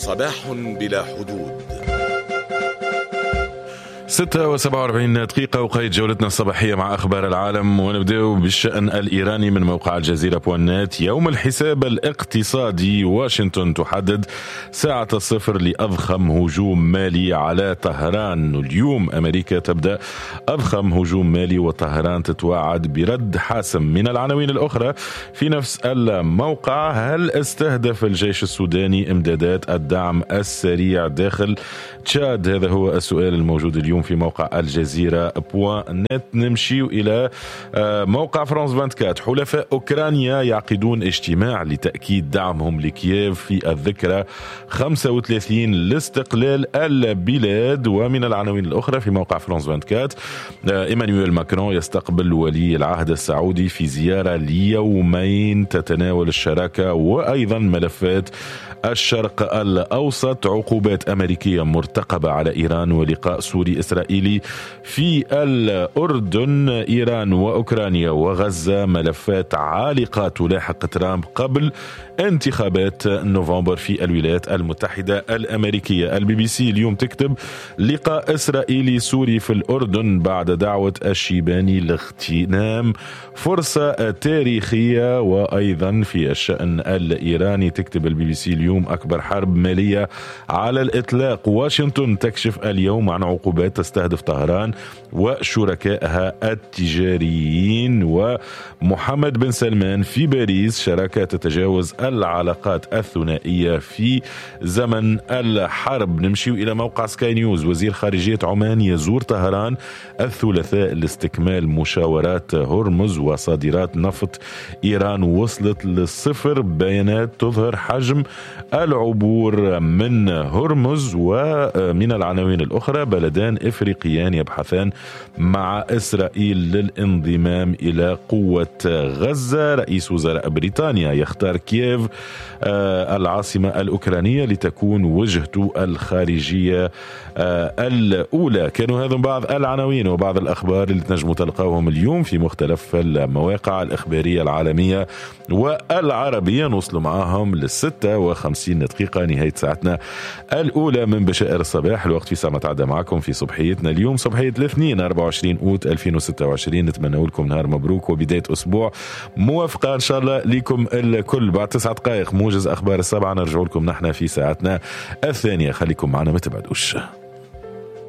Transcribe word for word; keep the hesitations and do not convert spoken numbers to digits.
صباح بلا حدود. ستة وسبعة وأربعين دقيقة وقيد جولتنا الصباحية مع أخبار العالم، ونبدأ بالشأن الإيراني من موقع الجزيرة بوانات. يوم الحساب الاقتصادي، واشنطن تحدد ساعة الصفر لأضخم هجوم مالي على طهران. اليوم أمريكا تبدأ أضخم هجوم مالي وطهران تتوعد برد حاسم. من العناوين الأخرى في نفس الموقع: هل استهدف الجيش السوداني إمدادات الدعم السريع داخل تشاد؟ هذا هو السؤال الموجود اليوم في موقع الجزيرة بوان نت. نمشي إلى موقع فرانس أربعة وعشرين. حلفاء أوكرانيا يعقدون اجتماع لتأكيد دعمهم لكييف في الذكرى خمسة وثلاثين لاستقلال البلاد. ومن العناوين الأخرى في موقع فرانس أربعة وعشرين: إيمانويل ماكرون يستقبل ولي العهد السعودي في زيارة ليومين تتناول الشراكة وأيضا ملفات الشرق الأوسط. عقوبات أمريكية مرتقبة على إيران، ولقاء سوري إسرائيلي في الأردن. إيران وأوكرانيا وغزة ملفات عالقة تلاحق ترامب قبل انتخابات نوفمبر في الولايات المتحدة الأمريكية. البي بي سي اليوم تكتب: لقاء إسرائيلي سوري في الأردن بعد دعوة الشيباني لاغتنام فرصة تاريخية. وأيضا في الشأن الإيراني تكتب البي بي سي اليوم: أكبر حرب مالية على الإطلاق، واشنطن تكشف اليوم عن عقوبات تستهدف طهران وشركائها التجاريين. ومحمد بن سلمان في باريس: شراكة تتجاوز العلاقات الثنائية في زمن الحرب. نمشي إلى موقع سكاي نيوز: وزير خارجية عمان يزور طهران الثلاثاء لاستكمال مشاورات هرمز، وصادرات نفط إيران وصلت للصفر. بيانات تظهر حجم العبور من هرمز. ومن العناوين الأخرى: بلدان إفريقيان يبحثان مع إسرائيل للانضمام إلى قوة غزة. رئيس وزراء بريطانيا يختار كييف العاصمة الأوكرانية لتكون وجهته الخارجية الأولى. كانوا هذا بعض العناوين وبعض الأخبار اللي تنجموا تلقاوهم اليوم في مختلف المواقع الإخبارية العالمية والعربية. نوصلوا معاهم للستة وخمسين دقيقة نهاية ساعتنا الأولى من بشائر الصباح. الوقت في ساعة متعدى معكم في صبحيتنا اليوم، صبحية الاثنين أربعة وعشرين أوت ألفين وستة وعشرين. نتمنى لكم نهار مبروك وبداية أسبوع موفقة إن شاء الله لكم الكل. بعد تسعة دقائق موجز أخبار السبعة نرجع لكم نحن في ساعتنا الثانية. خليكم معنا ما تبعدوش.